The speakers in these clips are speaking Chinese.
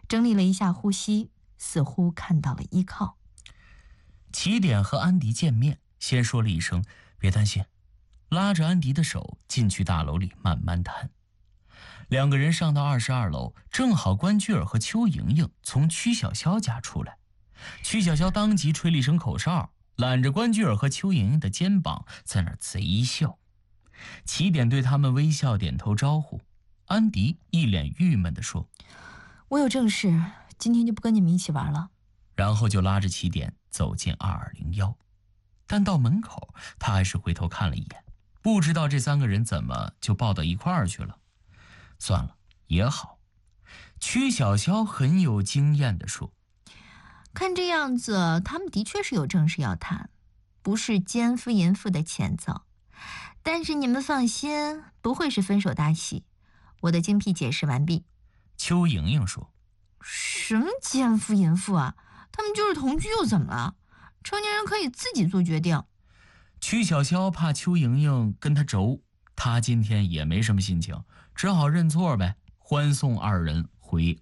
整理了一下呼吸，似乎看到了依靠。 起点和安迪见面，先说了一声别担心，拉着安迪的手进去大楼里慢慢谈。两个人上到22楼，正好关雎尔和邱莹莹从曲小潇家出来。曲小潇当即吹了一声口哨，揽着关雎尔和邱莹莹的肩膀在那儿贼笑。起点对他们微笑点头招呼，安迪一脸郁闷地说： 我有正事，今天就不跟你们一起玩了。 然后就拉着起点走进2201。但到门口他还是回头看了一眼，不知道这3个人怎么就抱到一块儿去了。算了，也好。曲小潇很有经验地说： 看这样子，他们的确是有正事要谈，不是奸夫淫妇的前奏。但是你们放心，不会是分手大喜。我的精辟解释完毕。 邱莹莹说： 什么奸夫淫妇啊？他们就是同居又怎么了？成年人可以自己做决定。 曲小潇怕邱莹莹跟他轴，他今天也没什么心情，只好认错呗，欢送2人回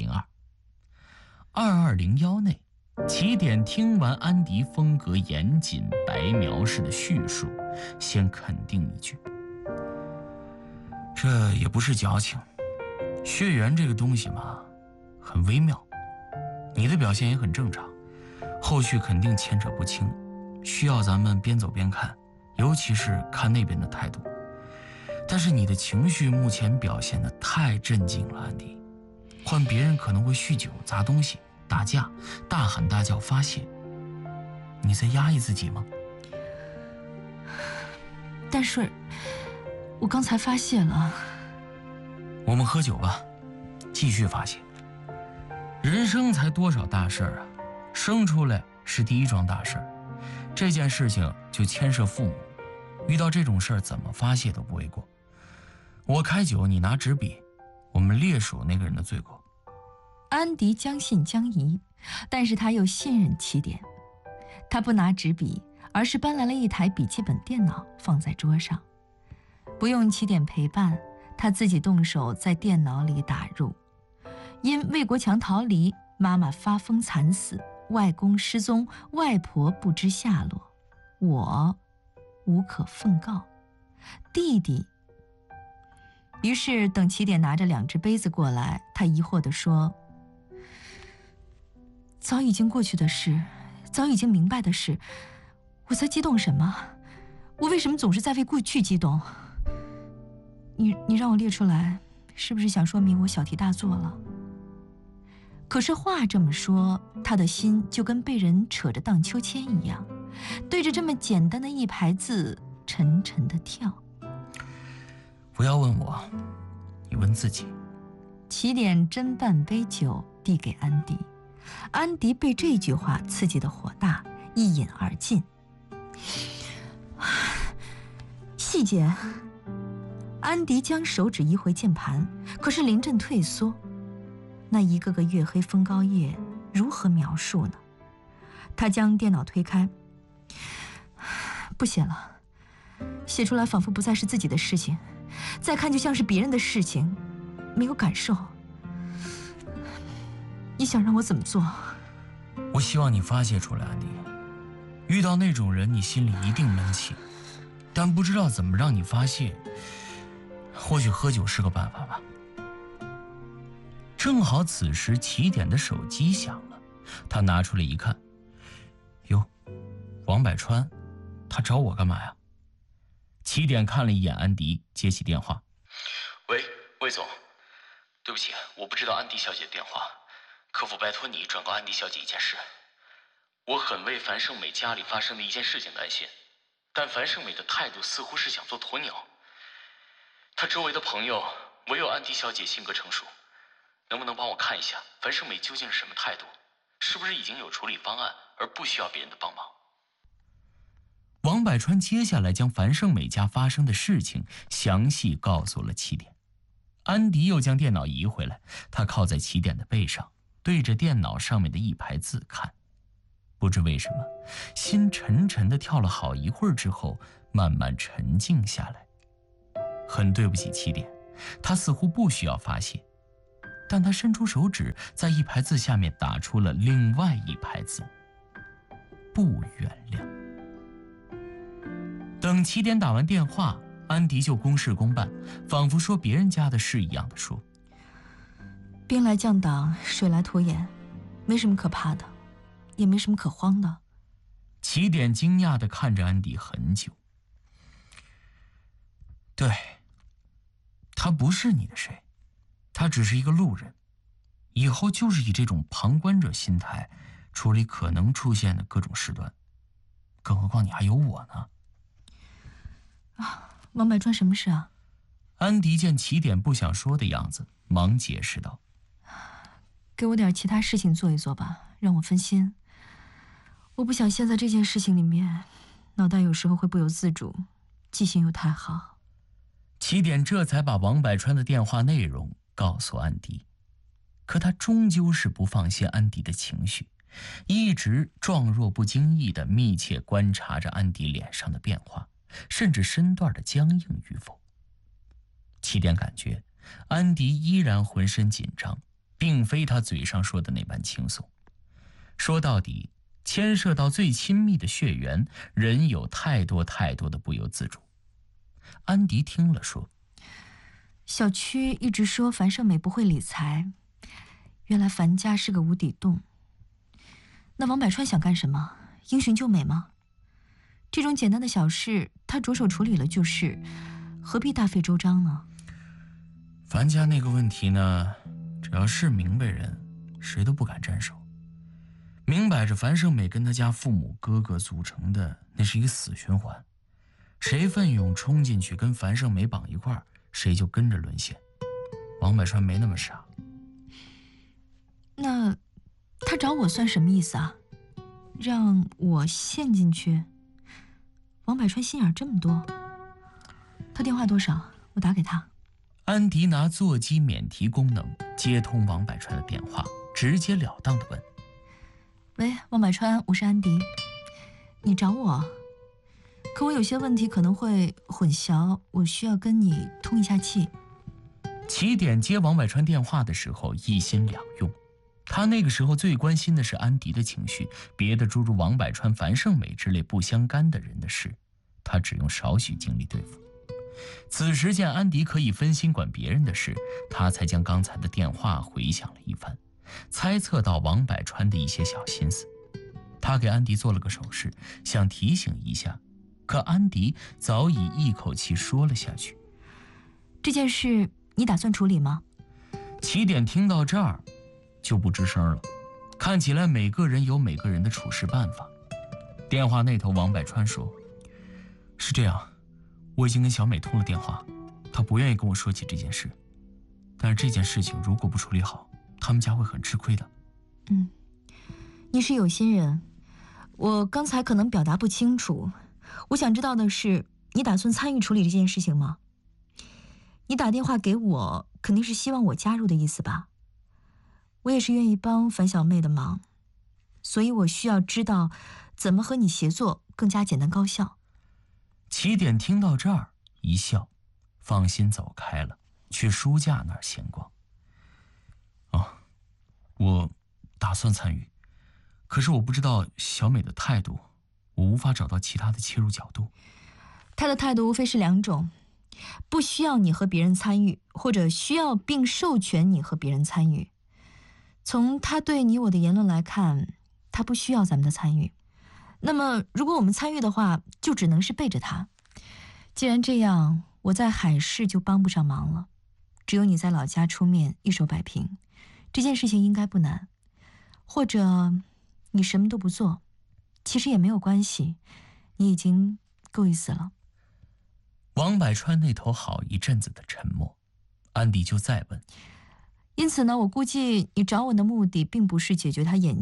2202。2201内，起点听完安迪风格严谨白描式的叙述，先肯定一句：这也不是矫情，血缘这个东西嘛，很微妙，你的表现也很正常，后续肯定牵扯不清，需要咱们边走边看，尤其是看那边的态度。但是你的情绪目前表现得太震惊了，安迪，换别人可能会酗酒、砸东西、打架、大喊大叫发泄，你在压抑自己吗？ 但是我刚才发泄了。 我们喝酒吧，继续发泄。人生才多少大事啊，生出来是第一桩大事，这件事情就牵涉父母，遇到这种事儿怎么发泄都不为过。我开酒，你拿纸笔，我们列数那个人的罪过。 安迪将信将疑，但是他又信任起点。他不拿纸笔，而是搬来了一台笔记本电脑放在桌上，不用起点陪伴，他自己动手在电脑里打入：因魏国强逃离，妈妈发疯惨死，外公失踪，外婆不知下落，我无可奉告，弟弟。于是等起点拿着2只杯子过来，他疑惑地说：早已经过去的事，早已经明白的事，我在激动什么？我为什么总是在为过去激动？你让我列出来，是不是想说明我小题大做了？可是话这么说，他的心就跟被人扯着荡秋千一样，对着这么简单的一排字沉沉地跳。 不要问我，你问自己。 起点斟半杯酒递给安迪，安迪被这句话刺激得火大，一饮而尽。细节。安迪将手指移回键盘，可是临阵退缩。那一个个月黑风高夜，如何描述呢？他将电脑推开，不写了，写出来仿佛不再是自己的事情，再看就像是别人的事情，没有感受。你想让我怎么做？ 我希望你发泄出来，安迪。遇到那种人，你心里一定闷气，但不知道怎么让你发泄，或许喝酒是个办法吧。正好此时起点的手机响了，他拿出来一看，哟，王百川，他找我干嘛呀？起点看了一眼安迪，接起电话。 喂，魏总，对不起，我不知道安迪小姐的电话，可否拜托你转告安迪小姐一件事？我很为樊胜美家里发生的一件事情担心，但樊胜美的态度似乎是想做鸵鸟。她周围的朋友唯有安迪小姐性格成熟，能不能帮我看一下樊胜美究竟是什么态度？是不是已经有处理方案，而不需要别人的帮忙？ 王百川接下来将樊胜美家发生的事情详细告诉了起点。安迪又将电脑移回来，他靠在起点的背上，对着电脑上面的一排字看。不知为什么，心沉沉地跳了好一会儿之后，慢慢沉静下来。很对不起起点，他似乎不需要发泄， 但他伸出手指，在一排字下面打出了另外一排字：不原谅。等起点打完电话，安迪就公事公办，仿佛说别人家的事一样的说： 兵来将挡，水来土掩，没什么可怕的，也没什么可慌的。 起点惊讶地看着安迪很久。对，他不是你的谁，他只是一个路人，以后就是以这种旁观者心态处理可能出现的各种事端，更何况你还有我呢。 王百川什么事啊？ 安迪见起点不想说的样子，忙解释道： 给我点其他事情做一做吧，让我分心。我不想陷在这件事情里面，脑袋有时候会不由自主，记性又太好。 起点这才把王百川的电话内容告诉安迪，可他终究是不放心安迪的情绪，一直状若不经意地密切观察着安迪脸上的变化，甚至身段的僵硬与否。起点感觉安迪依然浑身紧张，并非他嘴上说的那般轻松。说到底，牵涉到最亲密的血缘，人有太多太多的不由自主。安迪听了说： 小区一直说樊胜美不会理财，原来樊家是个无底洞。那王百川想干什么？英雄救美吗？这种简单的小事他着手处理了就是，何必大费周章呢？ 樊家那个问题呢，只要是明白人，谁都不敢沾手。明摆着樊胜美跟他家父母哥哥组成的，那是一个死循环，谁奋勇冲进去跟樊胜美绑一块儿，谁就跟着沦陷。王百川没那么傻。 那他找我算什么意思啊？让我陷进去？王百川心眼这么多。他电话多少？我打给他。 安迪拿座机免提功能接通王百川的电话，直截了当地问： 喂，王百川，我是安迪，你找我？可我有些问题可能会混淆，我需要跟你通一下气。 起点接王百川电话的时候一心两用，他那个时候最关心的是安迪的情绪，别的诸如王百川、樊胜美之类不相干的人的事，他只用少许精力对付。此时见安迪可以分心管别人的事，他才将刚才的电话回想了一番，猜测到王百川的一些小心思。他给安迪做了个手势，想提醒一下，可安迪早已一口气说了下去： 这件事你打算处理吗？ 起点听到这儿就不吱声了，看起来每个人有每个人的处事办法。电话那头王百川说：是这样，我已经跟小美通了电话，她不愿意跟我说起这件事，但是这件事情如果不处理好，他们家会很吃亏的。 你是有心人，我刚才可能表达不清楚。我想知道的是，你打算参与处理这件事情吗？你打电话给我，肯定是希望我加入的意思吧？我也是愿意帮樊小妹的忙，所以我需要知道怎么和你协作更加简单高效。 起点听到这儿一笑，放心走开了，去书架那儿闲逛。我打算参与，可是我不知道小美的态度，我无法找到其他的切入角度。 她的态度无非是两种：不需要你和别人参与，或者需要并授权你和别人参与。从她对你我的言论来看，她不需要咱们的参与。那么如果我们参与的话，就只能是背着她。既然这样，我在海市就帮不上忙了，只有你在老家出面一手摆平。这件事情应该不难，或者你什么都不做，其实也没有关系，你已经够意思了。 王百川那头好一阵子的沉默，安迪就再问： 因此呢，我估计你找我的目的并不是解决他眼